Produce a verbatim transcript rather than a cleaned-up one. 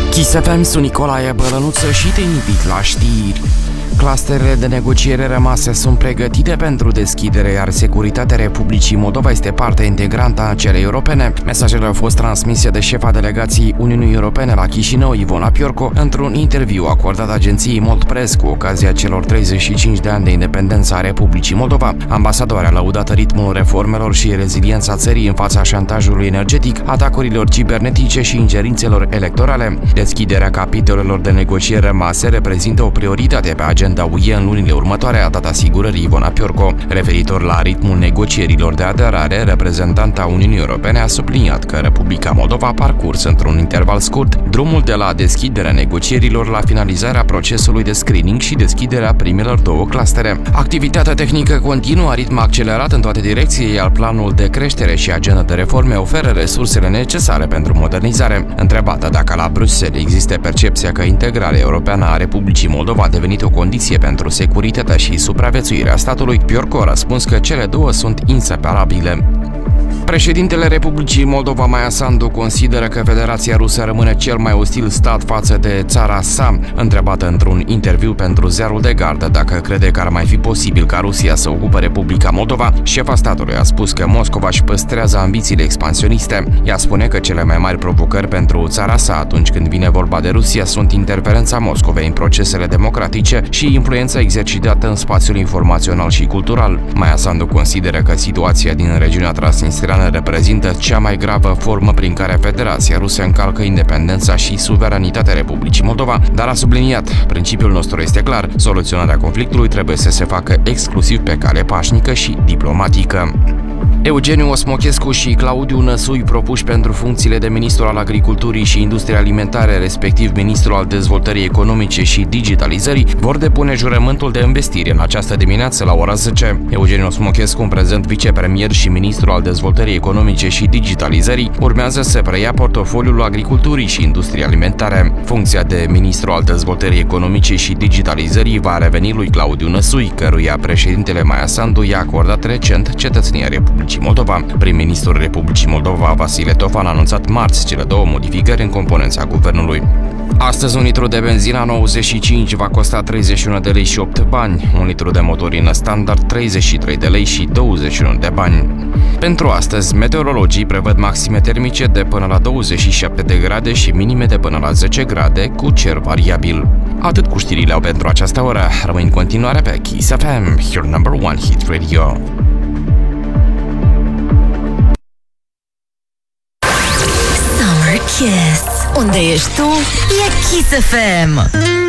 Kiss F M, sunt Nicolae Bălănuță și te invit la știri. Clusterele de negociere rămase sunt pregătite pentru deschidere, iar securitatea Republicii Moldova este parte integrantă a celei europene. Mesajele au fost transmise de șefa delegației Uniunii Europene la Chișinău, Ivona Piorco, într-un interviu acordat agenției Moldpress cu ocazia celor treizeci și cinci de ani de independență a Republicii Moldova. Ambasadoarea a lăudat ritmul reformelor și reziliența țării în fața șantajului energetic, atacurilor cibernetice și ingerințelor electorale. Deschiderea capitolelor de negociere rămase reprezintă o prioritate pe agenda U E în lunile următoare, a dat asigurării Ivona Piorco. Referitor la ritmul negocierilor de aderare, reprezentanta Uniunii Europene a subliniat că Republica Moldova a parcurs într-un interval scurt drumul de la deschiderea negocierilor la finalizarea procesului de screening și deschiderea primelor două clustere. Activitatea tehnică continuă, ritm accelerat în toate direcțiile, iar planul de creștere și agenda de reforme oferă resursele necesare pentru modernizare. Întrebată dacă la Bruxelles există percepția că integrarea europeană a Republicii Moldova a devenit o condiție pentru securitatea și supraviețuirea statului, Piorco a răspuns că cele două sunt inseparabile. Președintele Republicii Moldova, Maia Sandu, consideră că Federația Rusă rămâne cel mai ostil stat față de țara sa. Întrebată într-un interviu pentru Ziarul de Gardă dacă crede că ar mai fi posibil ca Rusia să ocupe Republica Moldova, șefa statului a spus că Moscova își păstrează ambițiile expansioniste. Ea spune că cele mai mari provocări pentru țara sa atunci când vine vorba de Rusia sunt interferența Moscovei în procesele democratice și influența exercitată în spațiul informațional și cultural. Maia Sandu consideră că situația din regiunea transnistreană reprezintă cea mai gravă formă prin care Federația Rusă încalcă independența și suveranitatea Republicii Moldova, dar a subliniat: principiul nostru este clar, soluționarea conflictului trebuie să se facă exclusiv pe cale pașnică și diplomatică. Eugeniu Osmochescu și Claudiu Năsui, propuși pentru funcțiile de ministru al Agriculturii și Industriei Alimentare, respectiv ministru al Dezvoltării Economice și Digitalizării, vor depune jurământul de investire în această dimineață la ora zece. Eugeniu Osmochescu, în prezent vicepremier și ministru al Dezvoltării Economice și Digitalizării, urmează să preia portofoliul Agriculturii și Industriei Alimentare. Funcția de ministru al Dezvoltării Economice și Digitalizării va reveni lui Claudiu Năsui, căruia președintele Maia Sandu i-a acordat recent cetățenia Republicii Moldova. Prim-ministrul Republicii Moldova, Vasile Tofan, a anunțat marți cele două modificări în componența guvernului. Astăzi un litru de benzina nouăzeci și cinci va costa treizeci și unu de lei și opt bani, un litru de motorină standard treizeci și trei de lei și douăzeci și unu de bani. Pentru astăzi, meteorologii prevăd maxime termice de până la douăzeci și șapte de grade și minime de până la zece grade, cu cer variabil. Atât cu știrile au pentru această oră. Rămâi în continuare pe Kiss F M, your number one hit radio. Kiss. Unde ești tu, e Kiss F M.